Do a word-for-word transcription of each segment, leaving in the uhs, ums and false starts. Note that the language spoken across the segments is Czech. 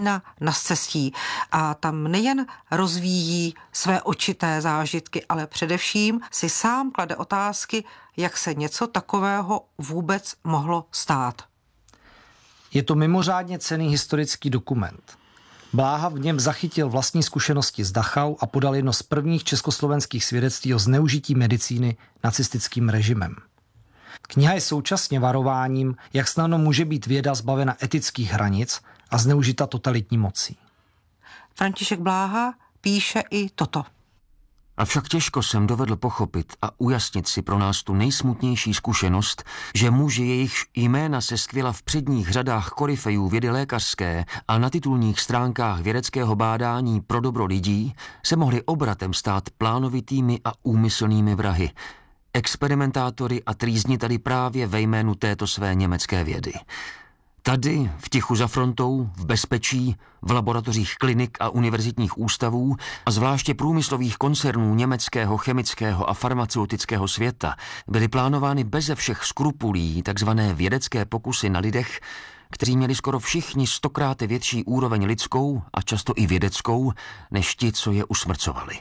na Nascestí a tam nejen rozvíjí své očité zážitky, ale především si sám klade otázky, jak se něco takového vůbec mohlo stát. Je to mimořádně cenný historický dokument. Bláha v něm zachytil vlastní zkušenosti z Dachau a podal jedno z prvních československých svědectví o zneužití medicíny nacistickým režimem. Kniha je současně varováním, jak snadno může být věda zbavena etických hranic a zneužita totalitní mocí. František Bláha píše i toto. Avšak těžko jsem dovedl pochopit a ujasnit si pro nás tu nejsmutnější zkušenost, že muži, jejichž jména se skvěla v předních řadách koryfejů vědy lékařské a na titulních stránkách vědeckého bádání pro dobro lidí, se mohli obratem stát plánovitými a úmyslnými vrahy, experimentátory a trýzniteli právě ve jménu této své německé vědy. Tady, v tichu za frontou, v bezpečí, v laboratořích klinik a univerzitních ústavů a zvláště průmyslových koncernů německého, chemického a farmaceutického světa byly plánovány beze všech skrupulí takzvané vědecké pokusy na lidech, kteří měli skoro všichni stokrát větší úroveň lidskou a často i vědeckou, než ti, co je usmrcovali.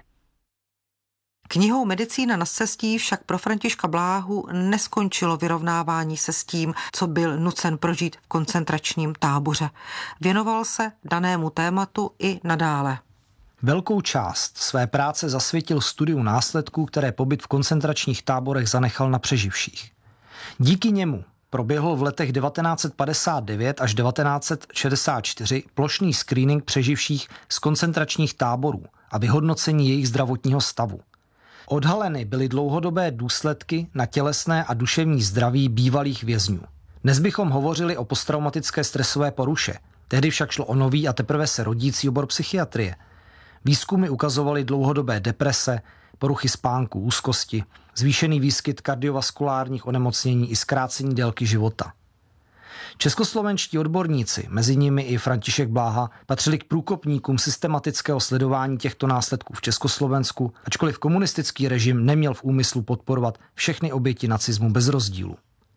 Knihou Medicína Nascestí však pro Františka Bláhu neskončilo vyrovnávání se s tím, co byl nucen prožít v koncentračním táboře. Věnoval se danému tématu i nadále. Velkou část své práce zasvětil studiu následků, které pobyt v koncentračních táborech zanechal na přeživších. Díky němu proběhl v letech devatenáct set padesát devět až devatenáct set šedesát čtyři plošný screening přeživších z koncentračních táborů a vyhodnocení jejich zdravotního stavu. Odhaleny byly dlouhodobé důsledky na tělesné a duševní zdraví bývalých vězňů. Dnes bychom hovořili o posttraumatické stresové poruše. Tehdy však šlo o nový a teprve se rodící obor psychiatrie. Výzkumy ukazovaly dlouhodobé deprese, poruchy spánku, úzkosti, zvýšený výskyt kardiovaskulárních onemocnění i zkrácení délky života. Českoslovenští odborníci, mezi nimi i František Bláha, patřili k průkopníkům systematického sledování těchto následků v Československu, ačkoliv komunistický režim neměl v úmyslu podporovat všechny oběti nacismu bez rozdílu.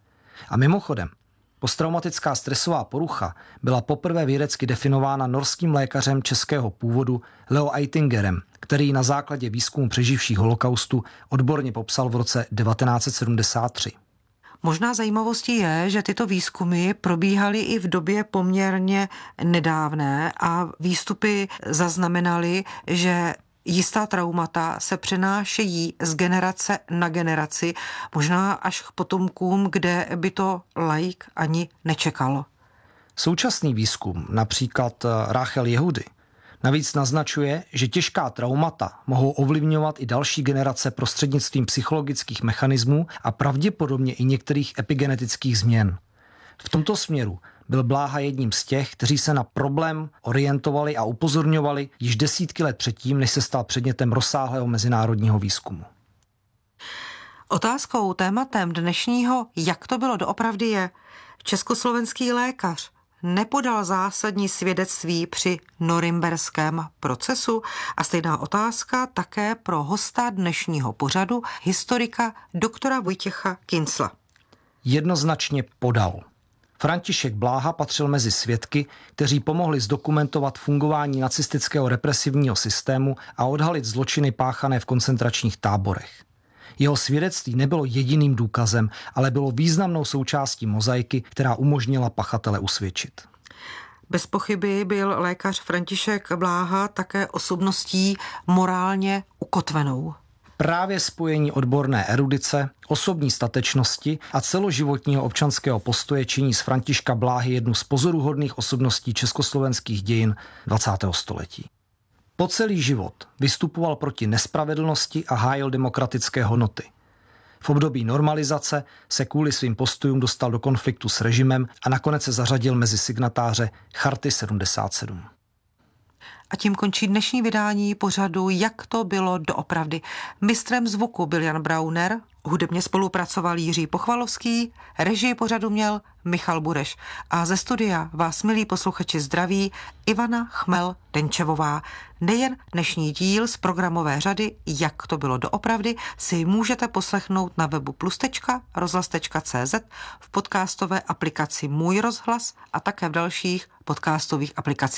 A mimochodem, posttraumatická stresová porucha byla poprvé vědecky definována norským lékařem českého původu Leo Eitingerem, který na základě výzkumu přeživších holokaustu odborně popsal v roce devatenáct set sedmdesát tři. Možná zajímavostí je, že tyto výzkumy probíhaly i v době poměrně nedávné a výstupy zaznamenaly, že jistá traumata se přenášejí z generace na generaci, možná až k potomkům, kde by to laik ani nečekalo. Současný výzkum, například Rachel Jehudy, navíc naznačuje, že těžká traumata mohou ovlivňovat i další generace prostřednictvím psychologických mechanismů a pravděpodobně i některých epigenetických změn. V tomto směru byl Bláha jedním z těch, kteří se na problém orientovali a upozorňovali již desítky let předtím, než se stal předmětem rozsáhlého mezinárodního výzkumu. Otázkou, tématem dnešního Jak to bylo doopravdy je, československý lékař nepodal zásadní svědectví při norimberském procesu? A stejná otázka také pro hosta dnešního pořadu, historika doktora Vojtěcha Kincla. Jednoznačně podal. František Bláha patřil mezi svědky, kteří pomohli zdokumentovat fungování nacistického represivního systému a odhalit zločiny páchané v koncentračních táborech. Jeho svědectví nebylo jediným důkazem, ale bylo významnou součástí mozaiky, která umožnila pachatele usvědčit. Bez pochyby byl lékař František Bláha také osobností morálně ukotvenou. Právě spojení odborné erudice, osobní statečnosti a celoživotního občanského postoje činí z Františka Bláhy jednu z pozoruhodných osobností československých dějin dvacátého století. Po celý život vystupoval proti nespravedlnosti a hájil demokratické hodnoty. V období normalizace se kvůli svým postojům dostal do konfliktu s režimem a nakonec se zařadil mezi signatáře Charty sedmdesát sedm. A tím končí dnešní vydání pořadu Jak to bylo doopravdy. Mistrem zvuku byl Jan Brauner, hudebně spolupracoval Jiří Pochvalovský, režii pořadu měl Michal Bureš. A ze studia vás, milí posluchači, zdraví Ivana Chmel-Denčevová. Nejen dnešní díl z programové řady Jak to bylo doopravdy si můžete poslechnout na webu plus tečka rozhlas tečka cé zet, v podcastové aplikaci Můj rozhlas a také v dalších podcastových aplikacích.